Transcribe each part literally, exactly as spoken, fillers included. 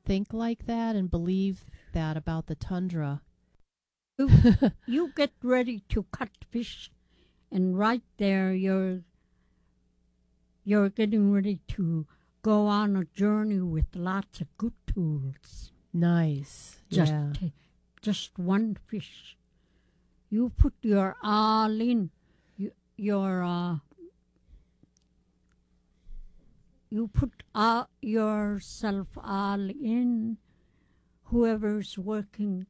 think like that and believe that about the tundra. You, you get ready to cut fish, and right there you're you're getting ready to go on a journey with lots of good tools. Nice. Just yeah. ta- just one fish. You put your all in. You, your uh, you put all, yourself all in. Whoever's working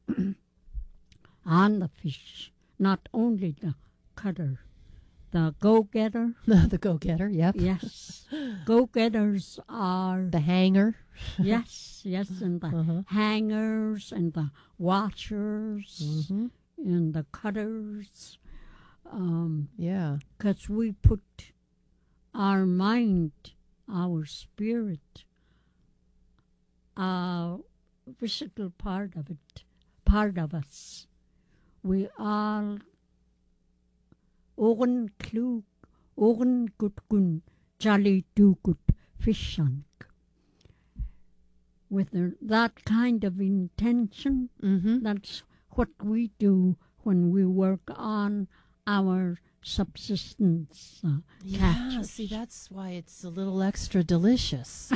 on the fish, not only the cutter, the go-getter. The go-getter, yep. Yes, go-getters are The hanger. yes, yes, and the Uh-huh. hangers and the watchers Mm-hmm. and the cutters. Um, Yeah. because we put our mind, our spirit, our physical part of it, part of us. We all oren klug, oren gut gun, jolly do good fishank. With the, that kind of intention, Mm-hmm. that's what we do when we work on our subsistence uh, Yeah, catches. see, that's why it's a little extra delicious.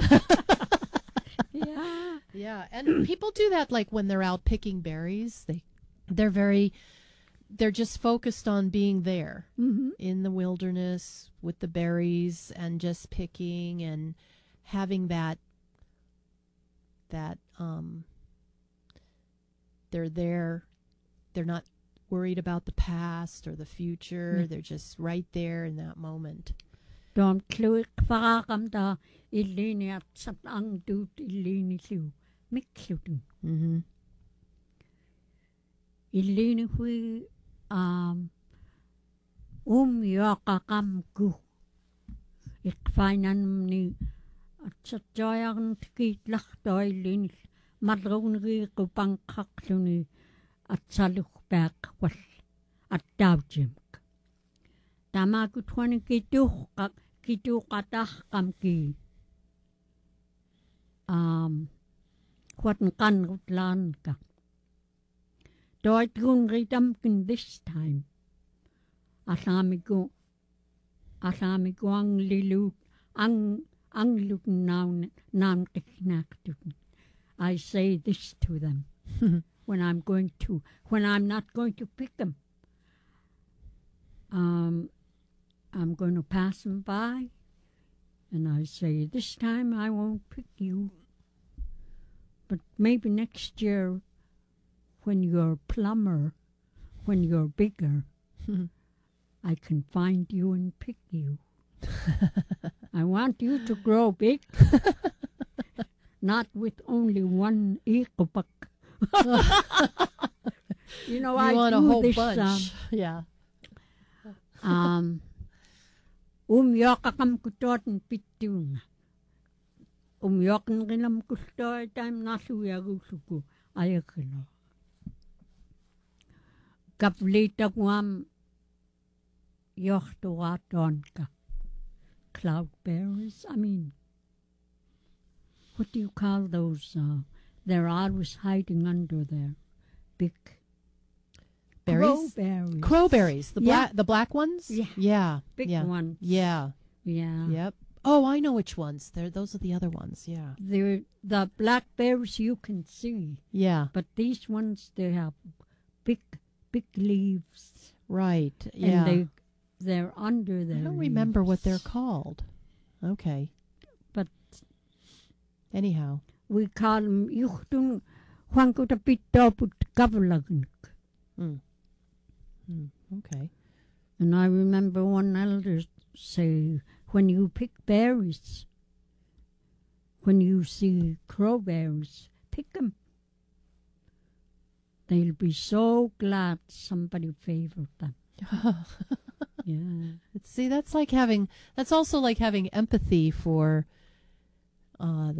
Yeah. Yeah, and people do that like when they're out picking berries. They they're very they're just focused on being there Mm-hmm. in the wilderness with the berries and just picking and having that that um they're there. They're not worried about the past or the future. Yeah. They're just right there in that moment. Dom kluik varam da ilini at sat ang dut ilini liu mikludin. Mhm. Ilini hui um um yaka kam gu. Ik fainan ni at sat joyang tikit lach da ilini madrون ri ko pangkakluni at saluk bak wal at dawjim. Tama ko tuan kitu kak kitu katah kam ki um kuat kan utlan ka. Doi tun ritam kin this time. Asami ko asami ko ang lilu ang ang luk naun naun kiknak tun. I say this to them when I'm going to when I'm not going to pick them. Um, I'm going to pass them by, and I say, this time I won't pick you. But maybe next year, when you're a plumber, when you're bigger, I can find you and pick you. I want you to grow big, not with only one ikopak. You know, You I want a do whole this, bunch. um, yeah. um, um yakakam kutotin pituna. Um yakan rinam kustoy time nasu yagusuku ayakino. Kaplita guam yochtu atonka. Cloudberries, I mean, what do you call those? Uh, they're always hiding under there. Big Berries? crowberries. Crowberries, the Yeah. black the black ones? Yeah. Yeah. Big yeah. ones. Yeah. Yeah. Yep. Oh, I know which ones. They're those are the other ones. Yeah. They're, the blackberries you can see, Yeah. but these ones, they have big, big leaves. Right. Yeah. And they, they're under there. I don't remember what they're called. Okay. But anyhow, we call them yuchtun huankuta pitoput kavlagan. mm. Mm. Okay. And I remember one elder say, when you pick berries, when you see crowberries, pick them. They'll be so glad somebody favored them. Yeah. See, that's like having. That's also like having empathy for uh,